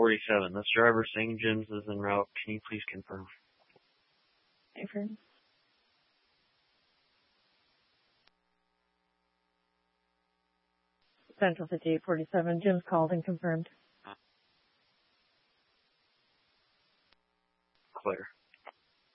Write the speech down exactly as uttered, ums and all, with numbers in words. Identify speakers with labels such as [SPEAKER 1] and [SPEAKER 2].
[SPEAKER 1] forty-seven. This driver saying Jim's is en route. Can you please confirm?
[SPEAKER 2] Confirm. Central fifty-eight forty-seven. Jim's called and confirmed.
[SPEAKER 1] Clear.